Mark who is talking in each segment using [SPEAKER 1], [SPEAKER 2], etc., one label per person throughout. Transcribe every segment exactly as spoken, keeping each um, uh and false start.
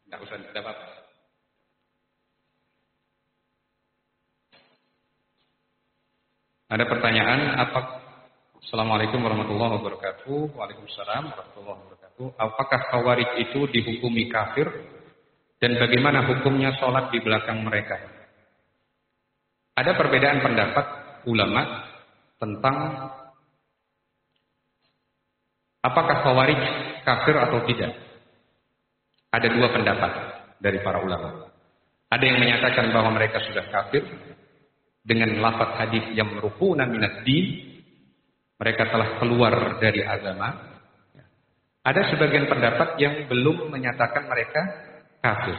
[SPEAKER 1] Tidak usah, tidak apa-apa. Ada pertanyaan apa? Assalamualaikum warahmatullahi wabarakatuh. Waalaikumsalam warahmatullahi wabarakatuh. Apakah Khawarij itu dihukumi kafir? Dan bagaimana hukumnya sholat di belakang mereka? Ada perbedaan pendapat ulama tentang apakah Khawarij kafir atau tidak. Ada dua pendapat dari para ulama. Ada yang menyatakan bahwa mereka sudah kafir dengan lafaz hadis yang meruhuna minad din, mereka telah keluar dari agama. Ada sebagian pendapat yang belum menyatakan mereka kafir.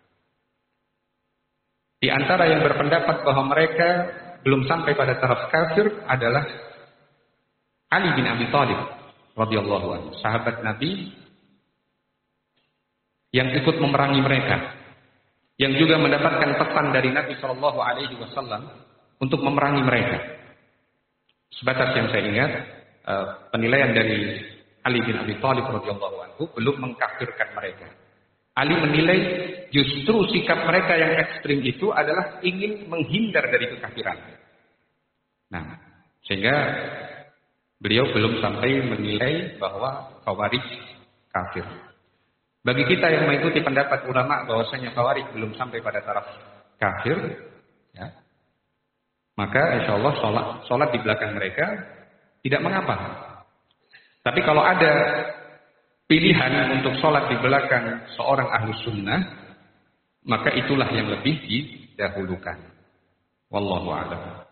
[SPEAKER 1] Di antara yang berpendapat bahwa mereka belum sampai pada taraf kafir adalah Ali bin Abi Thalib radhiyallahu anhu, sahabat Nabi yang ikut memerangi mereka, yang juga mendapatkan pesan dari Nabi Shallallahu Alaihi Wasallam untuk memerangi mereka. Sebatas yang saya ingat, penilaian dari Ali bin Abi Thalib radhiyallahu anhu belum mengkafirkan mereka. Ali menilai justru sikap mereka yang ekstrim itu adalah ingin menghindar dari kekafiran. Nah, sehingga beliau belum sampai menilai bahwa Khawarij kafir. Bagi kita yang mengikuti pendapat ulama bahwasanya Khawarij belum sampai pada taraf kafir, ya, maka insya Allah sholat, sholat di belakang mereka tidak mengapa. Tapi kalau ada pilihan untuk sholat di belakang seorang ahlu sunnah, maka itulah yang lebih didahulukan. Wallahu a'lam.